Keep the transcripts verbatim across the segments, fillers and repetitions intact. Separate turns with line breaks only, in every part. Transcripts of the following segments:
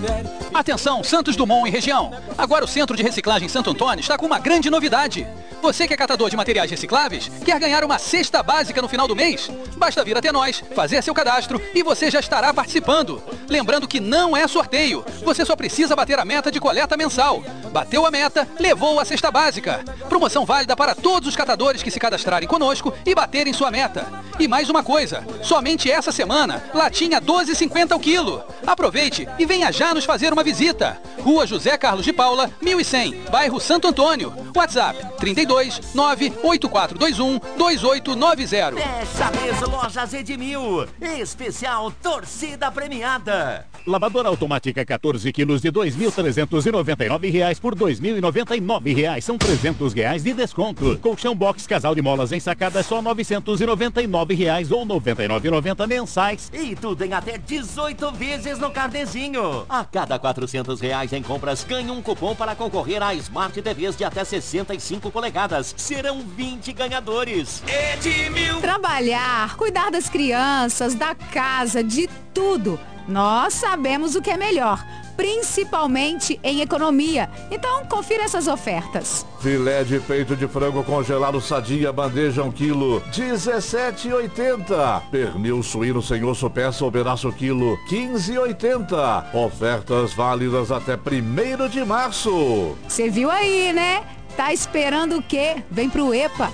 Atenção, Santos Dumont e região. Agora o Centro de Reciclagem Santo Antônio está com uma grande novidade. Você que é catador de materiais recicláveis, quer ganhar uma cesta básica no final do mês? Basta vir até nós, fazer seu cadastro e você já estará participando. Lembrando que não é sorteio, você só precisa bater a meta de coleta mensal. Bateu a meta, levou a cesta básica. Promoção válida para todos os catadores que se cadastrarem conosco e baterem sua meta. E mais uma coisa, somente essa semana, latinha doze e cinquenta o quilo. Aproveite e venha já nos fazer uma visita. Rua José Carlos de Paula, mil e cem, bairro Santo Antônio. WhatsApp trinta e dois, nove oito quatro dois um, dois oito nove zero.
Fecha mesmo, Lojas Edmil. Especial Torcida Premiada.
Lavadora automática quatorze quilos de dois mil trezentos e noventa e nove reais por dois mil e noventa e nove reais. São trezentos reais de desconto. Colchão box casal de molas ensacada só novecentos e noventa e nove reais ou noventa e nove reais e noventa centavos mensais.
E tudo em até dezoito vezes no carnezinho. A cada quatrocentos reais em compras, ganhe um cupom para concorrer a Smart T Vs de até sessenta e cinco polegadas. Serão vinte ganhadores.
Edmil. Trabalhar, cuidar das crianças, da casa, de tudo. Nós sabemos o que é melhor, principalmente em economia. Então, confira essas ofertas.
Filé de peito de frango congelado Sadia, bandeja um quilo, dezessete e oitenta. Pernil suíno sem osso, peça ou pedaço quilo, quinze e oitenta. Ofertas válidas até primeiro de março.
Você viu aí, né? Tá esperando o quê? Vem pro EPA.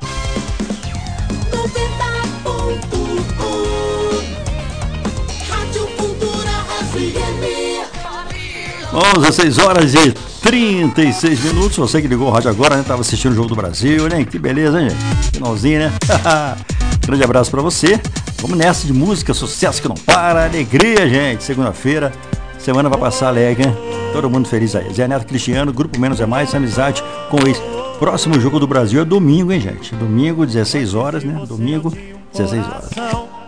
Bom, dezesseis horas e trinta e seis minutos. Você que ligou o rádio agora, né? Tava assistindo o Jogo do Brasil, né? Que beleza, hein, gente? Finalzinho, né? Grande abraço pra você. Vamos nessa de música, sucesso que não para, alegria, gente. Segunda-feira, semana vai passar alegre, né? Todo mundo feliz aí. Zé Neto Cristiano, Grupo Menos é Mais, amizade com o ex. Próximo Jogo do Brasil é domingo, hein, gente? Domingo, dezesseis horas, né? Domingo, dezesseis horas.